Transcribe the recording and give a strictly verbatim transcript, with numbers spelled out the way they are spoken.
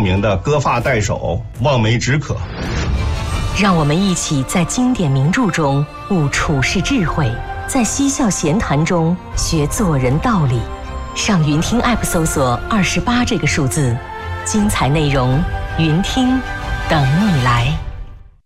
名的割发代首，望梅止渴。 让我们一起在经典名著中悟处世智慧，在嬉笑闲谈中学做人道理。上云听 App 搜索二十八这个数字，精彩内容，云听等你来。